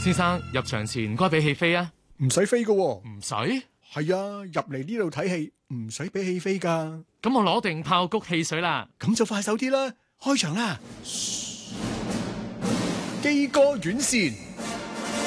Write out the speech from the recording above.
先生，入場前唔該俾戲飛啊。 唔使飛噶喎。 唔使？ 係啊，入嚟呢度睇戲唔使俾戲飛噶。 咁我攞定炮谷汽水啦。 咁就快手啲啦，開場啦！基哥院線。